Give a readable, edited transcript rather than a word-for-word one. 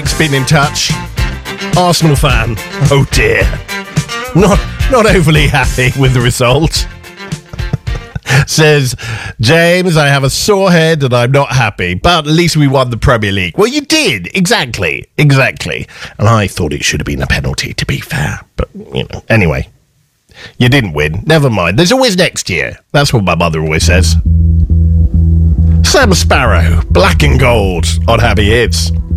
been in touch. Arsenal fan. Oh dear. Not overly happy with the result. Says, James, I have a sore head and I'm not happy, but at least we won the Premier League. Well, you did. Exactly. And I thought it should have been a penalty, to be fair. But, anyway. You didn't win. Never mind. There's always next year. That's what my mother always says. Sam Sparrow, Black and Gold on Happy Hits.